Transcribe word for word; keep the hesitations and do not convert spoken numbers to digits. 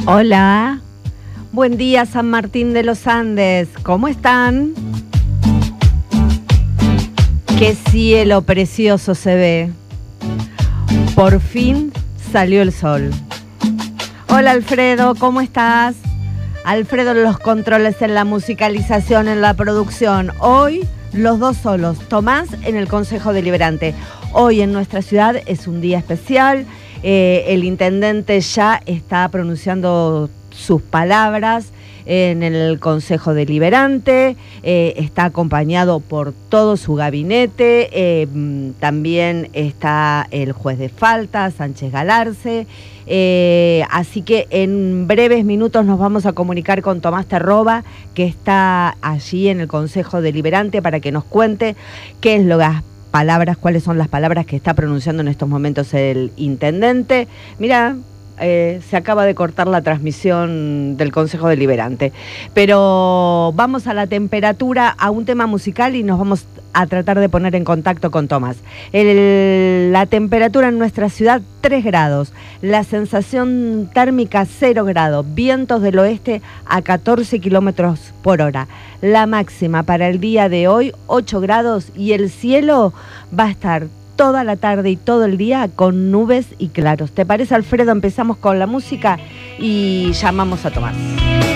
Hola, buen día San Martín de los Andes, ¿cómo están? Qué cielo precioso se ve. Por fin salió el sol. Hola Alfredo, ¿cómo estás? Alfredo en los controles, en la musicalización, en la producción. Hoy los dos solos, Tomás en el Consejo Deliberante. Hoy en nuestra ciudad es un día especial. Eh, el intendente ya está pronunciando sus palabras en el Consejo Deliberante, eh, está acompañado por todo su gabinete, eh, también está el juez de falta, Sánchez Galarce, eh, así que en breves minutos nos vamos a comunicar con Tomás Terroba, que está allí en el Consejo Deliberante, para que nos cuente qué es lo que palabras, cuáles son las palabras que está pronunciando en estos momentos el intendente. Mira, eh, se acaba de cortar la transmisión del Consejo Deliberante, pero vamos a la temperatura, a un tema musical y nos vamos a tratar de poner en contacto con Tomás. El, la temperatura en nuestra ciudad, tres grados, la sensación térmica cero grados, vientos del oeste a catorce kilómetros por hora. La máxima para el día de hoy, ocho grados, y el cielo va a estar toda la tarde y todo el día con nubes y claros. ¿Te parece, Alfredo? Empezamos con la música y llamamos a Tomás.